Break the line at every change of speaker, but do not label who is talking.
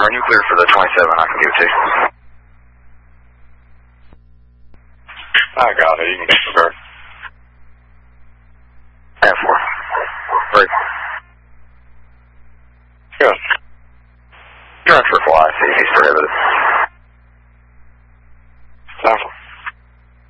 are you clear for the 27? I can give it to you.
I got it. You can get prepared.
And 4. Great.
Good.
You're on triple I. See if he's prohibited.